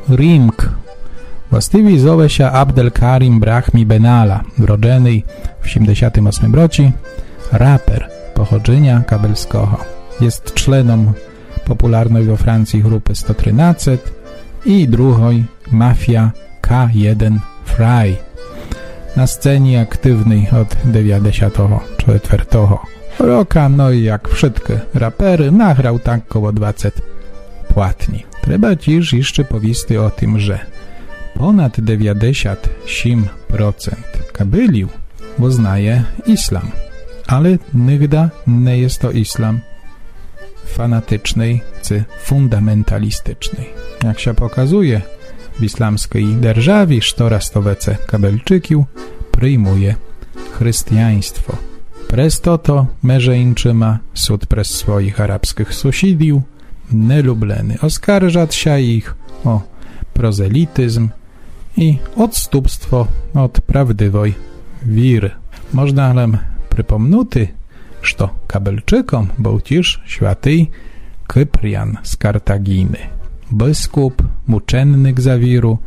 Rimk. Właściwie zowie się Abdelkarim Brahmi Benalla, urodzony w 78 roku, raper pochodzenia kabelskiego. Jest członem popularnej we Francji grupy 113 i drugiej Mafia K1 Fry. Na scenie aktywnej od 94 roku, no i jak wszystkie rapery, nagrał tak około 20 płatni. Trzeba dziś jeszcze powiedzieć o tym, że ponad 97% kabyliów uznaje islam, ale nigdy nie jest to islam fanatycznej czy fundamentalistycznej. Jak się pokazuje, w islamskiej державі coraz to więcej kabelczyków przyjmuje chrześcijaństwo. Przez to mężczyzna sud przez swoich arabskich sąsiadów nielubleny. Oskarżać się ich o prozelityzm i odstępstwo od prawdziwej wiry. Można nam przypomnieć, że kabelczykom był też święty Cyprian z Kartaginy, biskup, muczennik za wiru,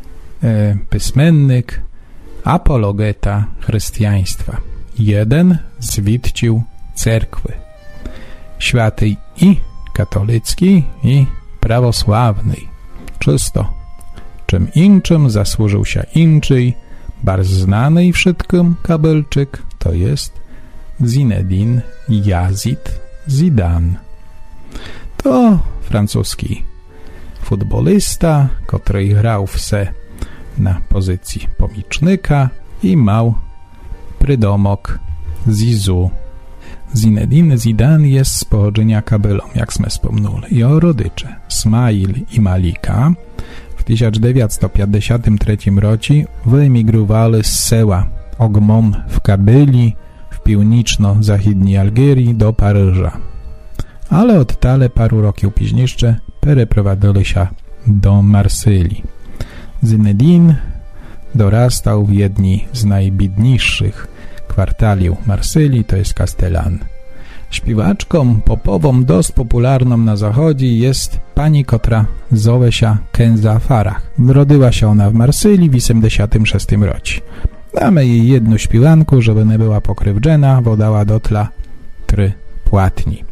pismennik, apologeta chrześcijaństwa. Jeden z witcił cerkwy. Święty i katolicki, i prawosławny. Czysto. Czym inczym zasłużył się inczyj, bardzo znany wszystkim kabelczyk, to jest Zinedine Yazid Zidane. To francuski futbolista, który grał na pozycji pomічника i miał przydomek Zizou. Zinedine Zidane jest z pochodzenia kabylą, jak sme wspomnieli. Jego rodzice, Smail i Malika, w 1953 roku wyemigrowali z sela Ogmon w Kabyli w północno-zachodniej Algierii do Paryża. Ale oddale paru roków później przeprowadzili się do Marsylii. Zinedine dorastał w jednym z najbiedniejszych kwartaliów Marsylii, to jest Castellan. Śpiewaczką popową dość popularną na zachodzie jest pani, która zowie się Kenza Farah. Urodziła się ona w Marsylii w 1986 roku. Damy jej jedną śpiewanku, żeby nie była pokrzywdzona, bo dała do tla 3 płatni.